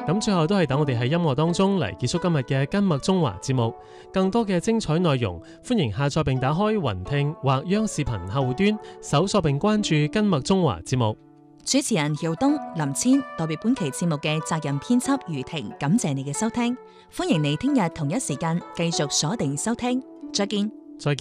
咁最後都係等我哋喺音樂當中嚟結束今日嘅根脈中華節目。更多嘅精彩內容，歡迎下載並打開雲聽或央視頻客戶端，搜索並關注根脈中華節目。 主持人姚東、林千代表本期節目嘅責任編輯余婷，感謝你嘅收聽。歡迎你聽日同一時間繼續鎖定收聽，再見。